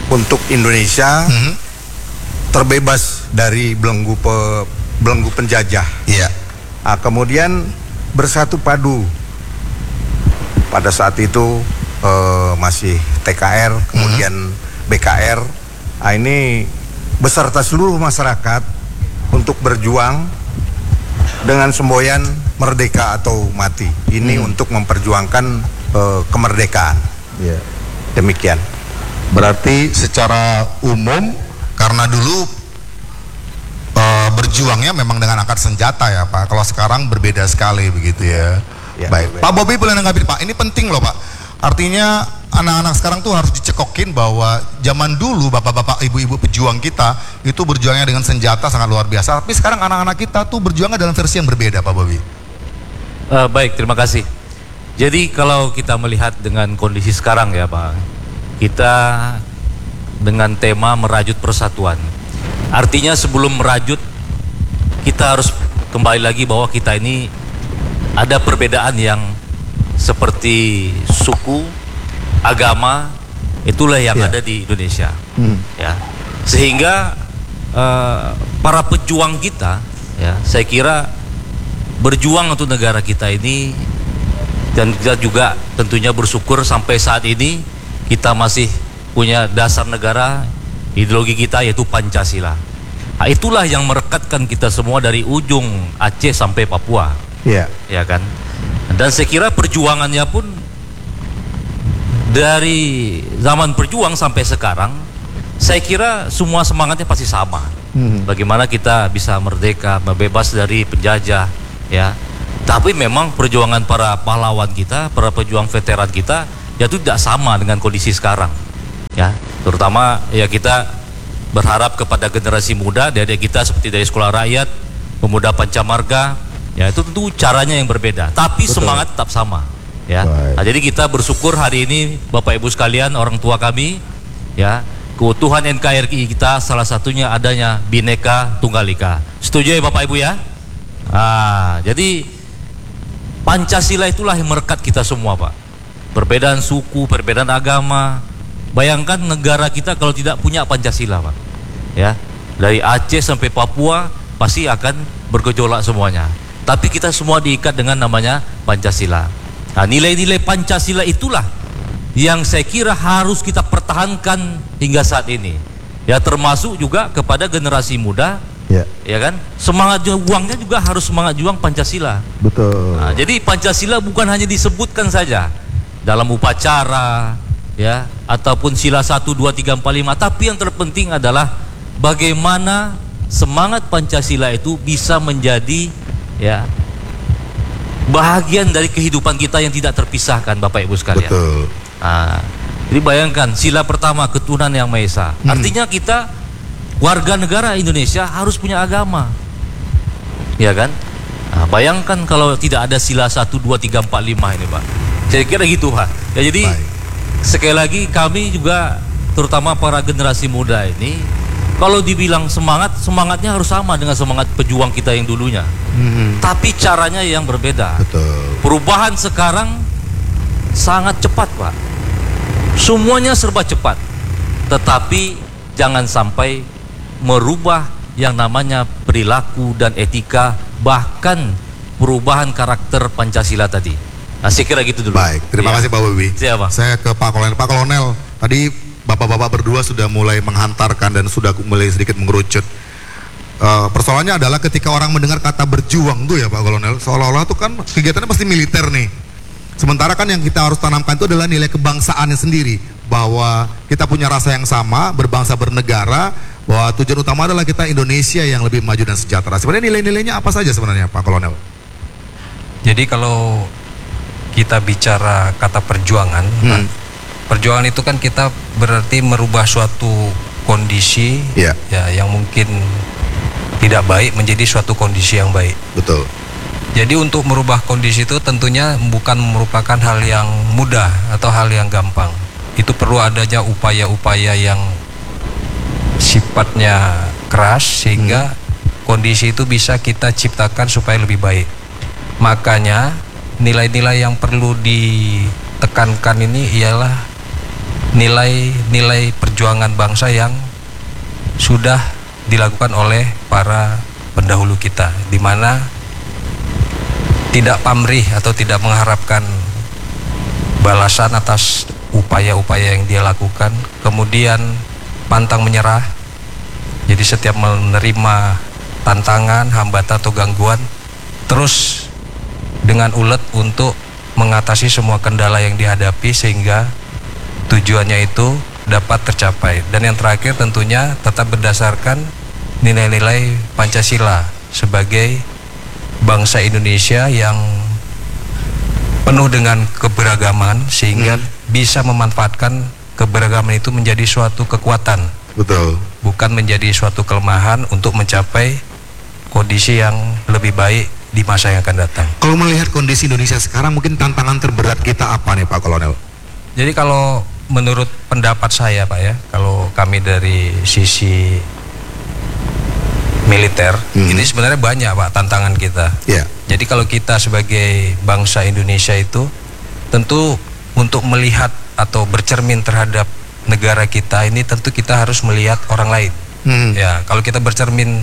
untuk Indonesia terbebas dari belenggu penjajah. Iya. Nah, kemudian bersatu padu. Pada saat itu masih TKR, kemudian BKR. Nah, ini beserta seluruh masyarakat untuk berjuang dengan semboyan merdeka atau mati. Ini untuk memperjuangkan kemerdekaan. Iya. Demikian. Berarti secara umum karena dulu berjuangnya memang dengan angkat senjata ya Pak. Kalau sekarang berbeda sekali begitu ya. Ya, baik. berbeda. Pak Bobi boleh nanggapin Pak. Ini penting loh Pak. Artinya anak-anak sekarang tuh harus dicekokin bahwa zaman dulu bapak-bapak, ibu-ibu pejuang kita itu berjuangnya dengan senjata sangat luar biasa. Tapi sekarang anak-anak kita tuh berjuangnya dalam versi yang berbeda Pak Bobi. Baik, terima kasih. Jadi kalau kita melihat dengan kondisi sekarang ya Pak, kita dengan tema merajut persatuan. Artinya sebelum merajut, kita harus kembali lagi bahwa kita ini ada perbedaan yang seperti suku, agama, itulah yang ada di Indonesia. Ya, sehingga para pejuang kita, ya, saya kira berjuang untuk negara kita ini, dan kita juga tentunya bersyukur sampai saat ini kita masih punya dasar negara, ideologi kita yaitu Pancasila. Nah, itulah yang merekatkan kita semua dari ujung Aceh sampai Papua. Iya. Ya kan? Dan saya kira perjuangannya pun dari zaman berjuang sampai sekarang, saya kira semua semangatnya pasti sama. Bagaimana kita bisa merdeka, bebas dari penjajah, ya. Tapi memang perjuangan para pahlawan kita, para pejuang veteran kita, ya itu tidak sama dengan kondisi sekarang. Ya, terutama ya kita berharap kepada generasi muda dari kita seperti dari Sekolah Rakyat, Pemuda Pancamarga, ya itu tentu caranya yang berbeda, tapi semangat tetap sama. Ya, nah, jadi kita bersyukur hari ini Bapak Ibu sekalian, orang tua kami, ya, keutuhan NKRI kita salah satunya adanya Bhinneka Tunggal Ika. Setuju ya Bapak Ibu ya? Nah, jadi Pancasila itulah yang merekat kita semua Pak. Perbedaan suku, perbedaan agama. Bayangkan negara kita kalau tidak punya Pancasila Pak, ya, dari Aceh sampai Papua pasti akan bergejolak semuanya. Tapi kita semua diikat dengan namanya Pancasila. Nah, nilai-nilai Pancasila itulah yang saya kira harus kita pertahankan hingga saat ini. Ya, termasuk juga kepada generasi muda, ya kan, semangat juangnya juga harus semangat juang Pancasila. Betul. Nah, jadi Pancasila bukan hanya disebutkan saja dalam upacara, ya, ataupun sila 1, 2, 3, 4, 5, tapi yang terpenting adalah bagaimana semangat Pancasila itu bisa menjadi, ya, bahagian dari kehidupan kita yang tidak terpisahkan Bapak Ibu sekalian. Betul. Nah, jadi bayangkan sila pertama ketuhanan yang Maha Esa. Artinya kita warga negara Indonesia harus punya agama, ya kan? Nah, bayangkan kalau tidak ada sila 1, 2, 3, 4, 5 ini Pak. Saya kira gitu Pak. Ya, jadi sekali lagi kami juga terutama para generasi muda ini, kalau dibilang semangatnya harus sama dengan semangat pejuang kita yang dulunya. Tapi caranya yang berbeda. Betul. Perubahan sekarang sangat cepat Pak. Semuanya serba cepat. Tetapi jangan sampai merubah yang namanya perilaku dan etika, bahkan perubahan karakter Pancasila tadi. Nah, saya kira gitu dulu. Baik, terima kasih Pak Bobi. Siapa? Saya ke Pak Kolonel. Pak Kolonel, tadi bapak-bapak berdua sudah mulai menghantarkan dan sudah mulai sedikit mengerucut. Persoalannya adalah ketika orang mendengar kata berjuang tuh ya Pak Kolonel, seolah-olah tuh kan kegiatannya pasti militer nih. Sementara kan yang kita harus tanamkan itu adalah nilai kebangsaannya sendiri, bahwa kita punya rasa yang sama, berbangsa bernegara, bahwa tujuan utama adalah kita Indonesia yang lebih maju dan sejahtera. Sebenarnya nilai-nilainya apa saja sebenarnya Pak Kolonel? Jadi kalau kita bicara kata perjuangan, perjuangan itu kan kita berarti merubah suatu kondisi ya yang mungkin tidak baik menjadi suatu kondisi yang baik. Betul. Jadi untuk merubah kondisi itu tentunya bukan merupakan hal yang mudah atau hal yang gampang. Itu perlu adanya upaya-upaya yang sifatnya keras sehingga kondisi itu bisa kita ciptakan supaya lebih baik. Makanya nilai-nilai yang perlu ditekankan ini ialah nilai-nilai perjuangan bangsa yang sudah dilakukan oleh para pendahulu kita, di mana tidak pamrih atau tidak mengharapkan balasan atas upaya-upaya yang dia lakukan, kemudian pantang menyerah. Jadi setiap menerima tantangan, hambatan atau gangguan, terus dengan ulet untuk mengatasi semua kendala yang dihadapi sehingga tujuannya itu dapat tercapai. Dan yang terakhir tentunya tetap berdasarkan nilai-nilai Pancasila sebagai bangsa Indonesia yang penuh dengan keberagaman, sehingga bisa memanfaatkan keberagaman itu menjadi suatu kekuatan. Betul. Bukan menjadi suatu kelemahan untuk mencapai kondisi yang lebih baik di masa yang akan datang. Kalau melihat kondisi Indonesia sekarang, mungkin tantangan terberat kita apa nih Pak Kolonel? Jadi kalau menurut pendapat saya Pak ya, kalau kami dari sisi militer, ini sebenarnya banyak Pak tantangan kita. Jadi kalau kita sebagai bangsa Indonesia itu tentu untuk melihat atau bercermin terhadap negara kita ini, tentu kita harus melihat orang lain. Ya, kalau kita bercermin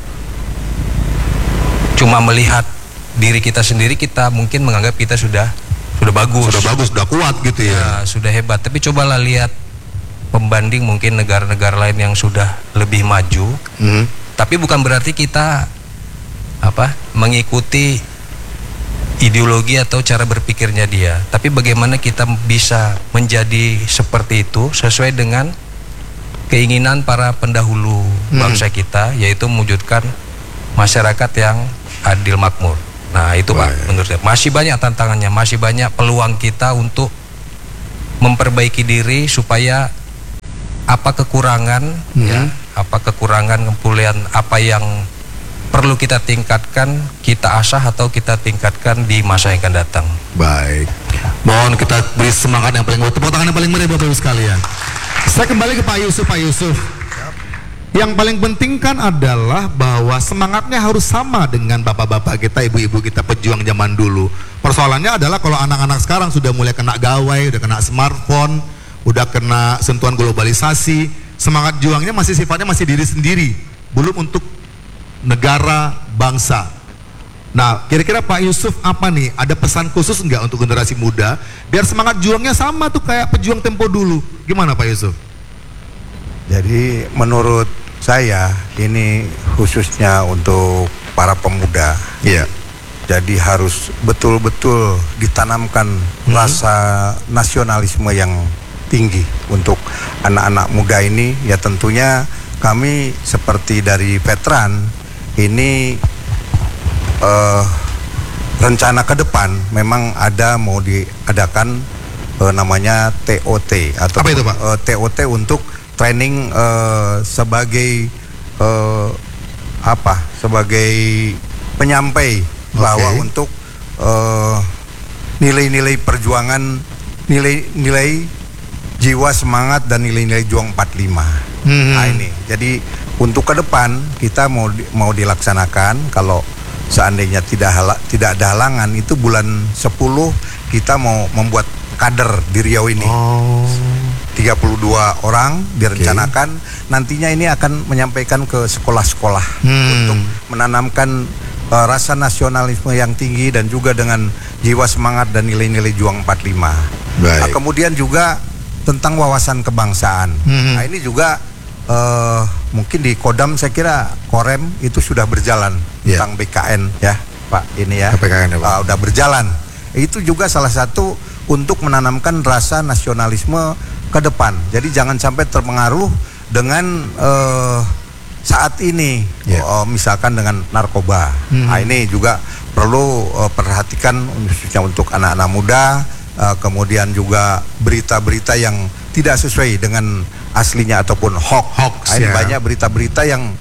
cuma melihat diri kita sendiri, kita mungkin menganggap kita sudah bagus, sudah kuat gitu ya. Sudah hebat. Tapi cobalah lihat pembanding mungkin negara-negara lain yang sudah lebih maju. Tapi bukan berarti kita mengikuti ideologi atau cara berpikirnya dia. Tapi bagaimana kita bisa menjadi seperti itu sesuai dengan keinginan para pendahulu bangsa kita, yaitu mewujudkan masyarakat yang adil makmur. Nah itu Pak, menurut saya masih banyak tantangannya, masih banyak peluang kita untuk memperbaiki diri supaya apa kekurangan kemudian apa yang perlu kita tingkatkan, kita asah atau kita tingkatkan di masa yang akan datang. Baik, mohon kita beri semangat yang paling, tepuk tangan yang paling meriah Bapak Ibu sekalian. Saya kembali ke Pak Yusuf. Yang paling penting kan adalah bahwa semangatnya harus sama dengan bapak-bapak kita, ibu-ibu kita pejuang zaman dulu. Persoalannya adalah kalau anak-anak sekarang sudah mulai kena gawai, udah kena smartphone, udah kena sentuhan globalisasi, semangat juangnya masih sifatnya masih diri sendiri, belum untuk negara, bangsa. Nah, kira-kira Pak Yusuf apa nih? Ada pesan khusus nggak untuk generasi muda biar semangat juangnya sama tuh kayak pejuang tempo dulu? Gimana Pak Yusuf? Jadi menurut saya ini khususnya untuk para pemuda. Jadi harus betul-betul ditanamkan rasa nasionalisme yang tinggi untuk anak-anak muda ini. Ya tentunya kami seperti dari veteran ini rencana ke depan memang ada mau diadakan namanya TOT atau apa itu Pak? TOT untuk training sebagai sebagai penyampai bahwa untuk nilai-nilai perjuangan, nilai-nilai jiwa semangat dan nilai-nilai juang 45. Nah ini, jadi untuk ke depan kita mau dilaksanakan, kalau seandainya tidak ada halangan, itu bulan 10 kita mau membuat kader di Riau ini. 32 orang direncanakan. Nantinya ini akan menyampaikan ke sekolah-sekolah untuk menanamkan rasa nasionalisme yang tinggi dan juga dengan jiwa semangat dan nilai-nilai juang 45. Nah, kemudian juga tentang wawasan kebangsaan. Nah ini juga mungkin di Kodam, saya kira Korem itu sudah berjalan tentang BKN ya Pak, ini ya BKN ya, Pak. Udah berjalan. Itu juga salah satu untuk menanamkan rasa nasionalisme ke depan. Jadi jangan sampai terpengaruh dengan saat ini, misalkan dengan narkoba. Nah ini juga perlu perhatikan khususnya untuk anak-anak muda. Kemudian juga berita-berita yang tidak sesuai dengan aslinya ataupun hoax. Nah, ini banyak berita-berita yang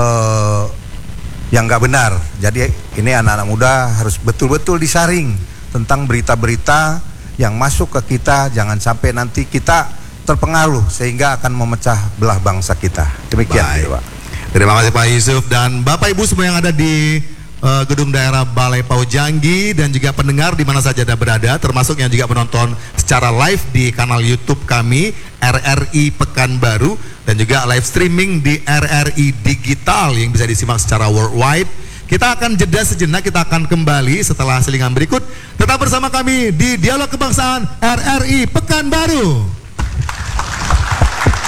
nggak benar. Jadi ini anak-anak muda harus betul-betul disaring tentang berita-berita yang masuk ke kita, jangan sampai nanti kita terpengaruh sehingga akan memecah belah bangsa kita. Demikian Pak. Terima kasih Pak Yusuf dan Bapak Ibu semua yang ada di gedung daerah Balai Paujanggi, dan juga pendengar di mana saja Anda berada, termasuk yang juga menonton secara live di kanal YouTube kami RRI Pekanbaru, dan juga live streaming di RRI Digital yang bisa disimak secara worldwide. Kita akan jeda sejenak, kita akan kembali setelah selingan berikut. Tetap bersama kami di Dialog Kebangsaan RRI Pekanbaru.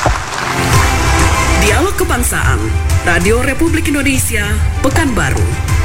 Dialog Kebangsaan, Radio Republik Indonesia, Pekanbaru.